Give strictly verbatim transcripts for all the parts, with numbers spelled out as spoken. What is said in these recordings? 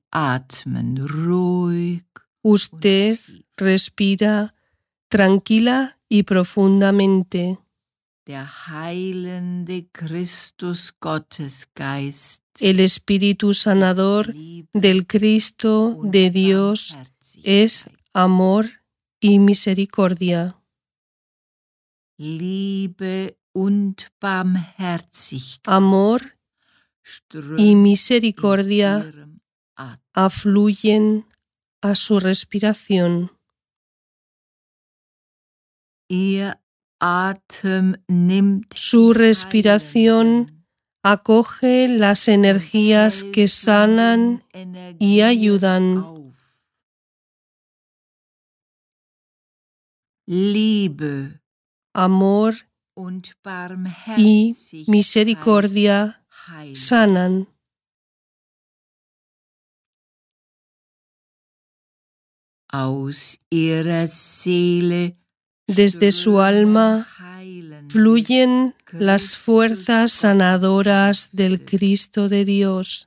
atmen ruhig. Usted respira tranquila y profundamente. Der heilende Christus Gottesgeist, El Espíritu sanador del Cristo de Dios es amor y misericordia. Liebe und Barmherzigkeit, Amor y misericordia afluyen a su respiración. Ihr Atem nimmt Su respiración acoge las energías que sanan y ayudan. Liebe Amor und y Barmherzigkeit misericordia heilen. sanan. Aus ihrer Seele Desde su alma fluyen las fuerzas sanadoras del Cristo de Dios.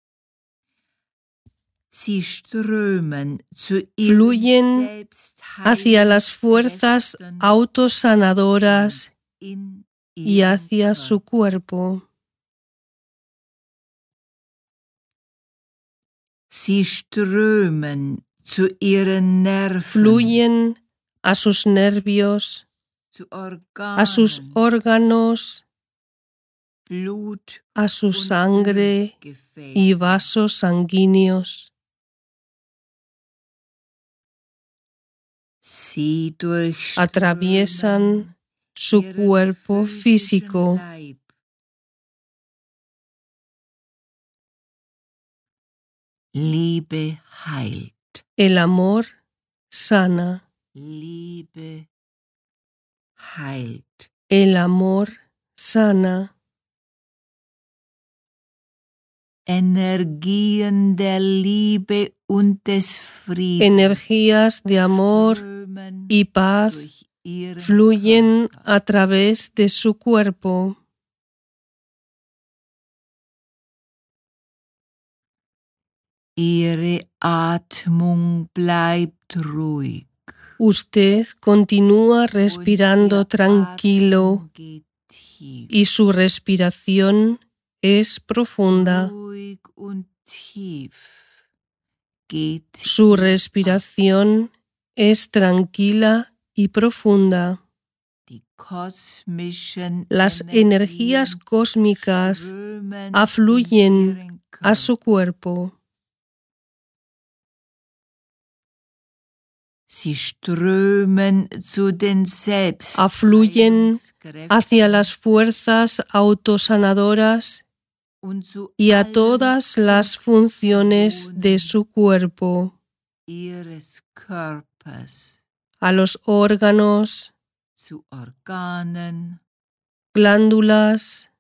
Sie strömen zu Fluyen ihren hacia las fuerzas selbstheilenden autosanadoras in y ihrem hacia Körper. su cuerpo. Sie strömen zu ihren Nerven, Fluyen a sus nervios, zu a sus Organen, órganos, Blut a su und sangre y Lymphgefäßen. vasos sanguíneos. Sie durchströmen Atraviesan su ihren cuerpo physischen físico. Leib. Liebe heilt. El amor sana. Liebe heilt. El amor sana. Energien der Liebe und des Friedens Energías de amor strömen y paz durch ihren fluyen Körper. a través de su cuerpo. Ihre Atmung bleibt ruhig. Usted continúa respirando und ihr tranquilo Atem geht tief. y su respiración es profunda. Ruhig und tief geht Su ihr respiración es tranquila y profunda. Die kosmischen Las Energien energías cósmicas strömen afluyen in ihren a su Körper. cuerpo. Sie strömen zu den Afluyen hacia Selbstheilungskräften las fuerzas autosanadoras und zu y a allen todas las funciones de su cuerpo, ihres Körpers, a los órganos, zu Organen, glándulas,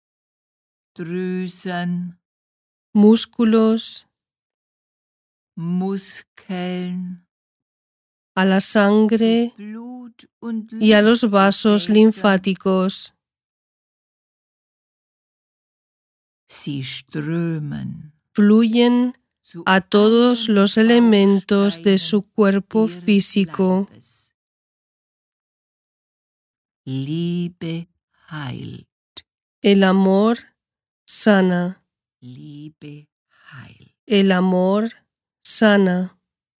Drüsen, músculos, Muskeln, a la sangre zu Blut und y a los vasos Lymphgefäßen. linfáticos. Sie strömen Fluyen zu a todos allen los elementos de su Bausteinen cuerpo ihres físico. Leibes. Liebe heilt. El amor sana. Liebe heilt. El amor sana.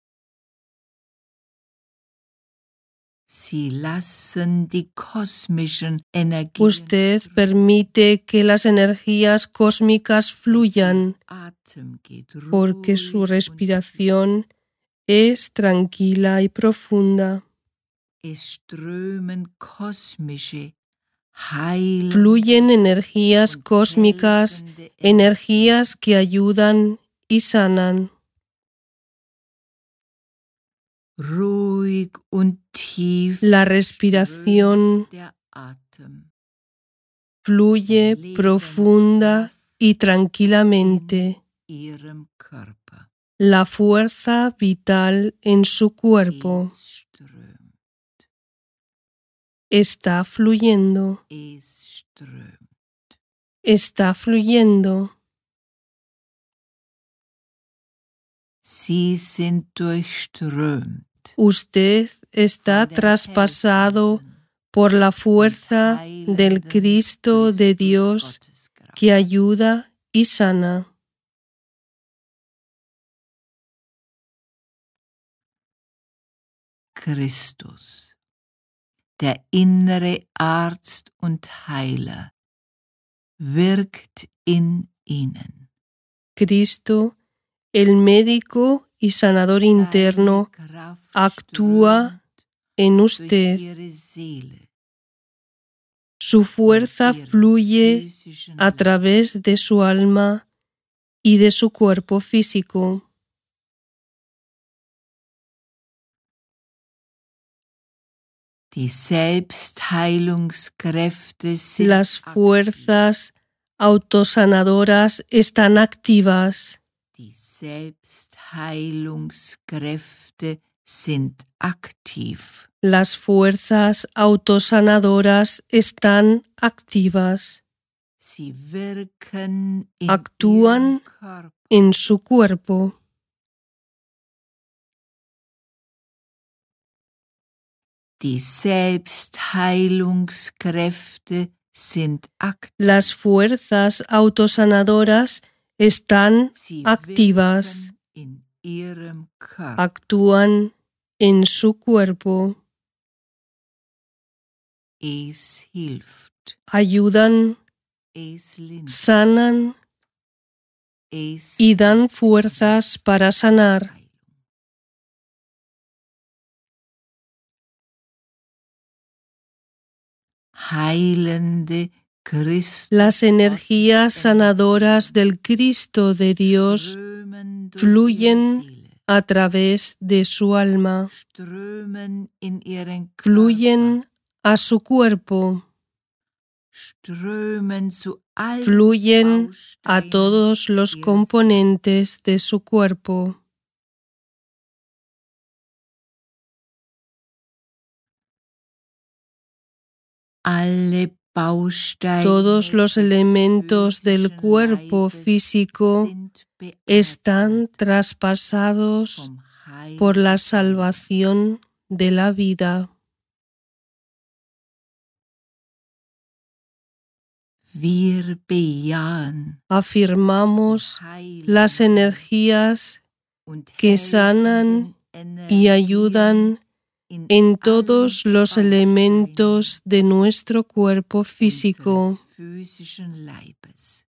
Sie lassen die kosmischen Energien Usted permite que las energías cósmicas fluyan Atem geht porque ruhig su und respiración es tranquila y profunda. es strömen kosmische heilende Fluyen energías und cósmicas, helfende energías que ayudan y sanan. Ruhig und tief La respiración strömt der Atem fluye profunda y tranquilamente. in ihrem Körper. La fuerza vital en su cuerpo Es strömt, está fluyendo, es strömt. está fluyendo. Sie sind durchströmt Usted está traspasado por la fuerza del Cristo de Dios que ayuda y sana. Christus, der innere Arzt und Heiler, wirkt in ihnen. Cristo, el médico y sanador interno, actúa en usted. Su fuerza fluye a través de su alma y de su cuerpo físico. Die Selbstheilungskräfte sind Las fuerzas autosanadoras están activas. Die Selbstheilungskräfte sind aktiv. Las fuerzas autosanadoras están activas. Sie wirken in Actúan ihrem Körper. en su cuerpo. Die Selbstheilungskräfte sind aktiv. Las fuerzas autosanadoras están Sie activas. wirken in ihrem Körper. Actúan en su cuerpo. Es hilft. Ayudan, Es lindert. sanan Es y dan gibt fuerzas para sanar. Heilung. Heilende Christus Las energías sanadoras del Cristo de Dios strömen durch fluyen ihre Seele, a través de su alma, strömen in ihren Körper, fluyen a su cuerpo, strömen zu allen fluyen a Bausteinen todos los ihres componentes de su cuerpo. Alle Bausteine Todos los des elementos del physischen cuerpo Leibes físico sind están bearbeitet traspasados vom Heil por la des salvación de la vida. Wir bejahen Afirmamos die las heilenden energías und que sanan helfenden y Energien ayudan in en todos allen los elementos Bausteinen de nuestro cuerpo físico. unseres physischen Leibes.